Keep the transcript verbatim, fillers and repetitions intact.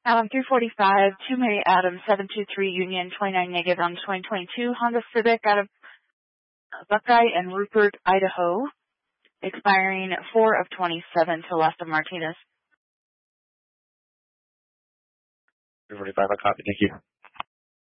Um, three forty-five, two Mary Adams, seven two three Union, twenty-nine negative on twenty twenty-two Honda Civic out of Buckeye and Rupert, Idaho, expiring four of twenty-seven to Lester Martinez. three forty-five, I copy. Thank you.